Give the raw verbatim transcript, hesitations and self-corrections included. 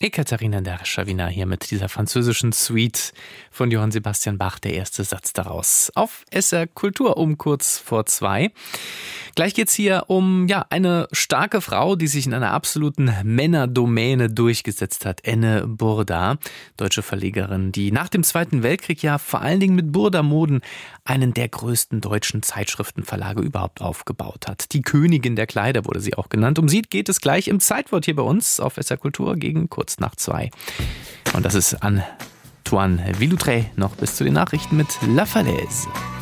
Ekaterina Derschawina hier mit dieser französischen Suite von Johann Sebastian Bach, der erste Satz daraus. Auf S R Kultur um kurz vor zwei. Gleich geht's hier um ja eine starke Frau, die sich in einer absoluten Männerdomäne durchgesetzt hat. Enne Burda, deutsche Verlegerin, die nach dem Zweiten Weltkrieg ja vor allen Dingen mit Burda Moden einen der größten deutschen Zeitschriftenverlage überhaupt aufgebaut hat. Die Königin der Kleider wurde sie auch genannt. Um sie geht es gleich im Zeitwort hier bei uns auf S R Kultur gegen kurz nach zwei. Und das ist Antoine Villoutré noch bis zu den Nachrichten mit La Falaise.